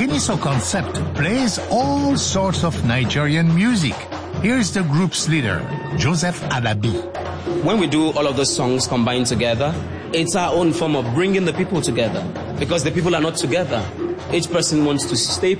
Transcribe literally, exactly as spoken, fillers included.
Beniso Concept plays all sorts of Nigerian music. Here's the group's leader, Joseph Adabi. When we do all of those songs combined together, it's our own form of bringing the people together, because the people are not together. Each person wants to stay